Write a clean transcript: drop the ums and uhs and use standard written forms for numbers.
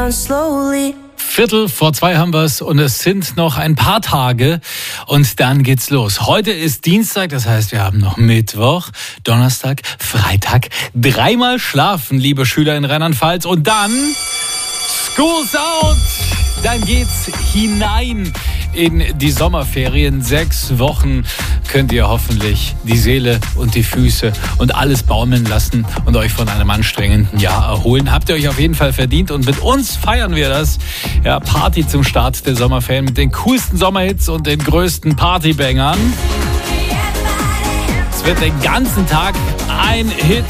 1:15 haben wir es und es sind noch ein paar Tage und dann geht's los. Heute ist Dienstag, das heißt, wir haben noch Mittwoch, Donnerstag, Freitag. Dreimal schlafen, liebe Schüler in Rheinland-Pfalz, und dann School's out! Dann geht's hinein in die Sommerferien. 6 Wochen könnt ihr hoffentlich die Seele und die Füße und alles baumeln lassen und euch von einem anstrengenden Jahr erholen. Habt ihr euch auf jeden Fall verdient, und mit uns feiern wir das. Ja, Party zum Start der Sommerferien mit den coolsten Sommerhits und den größten Partybangern. Es wird den ganzen Tag ein Hit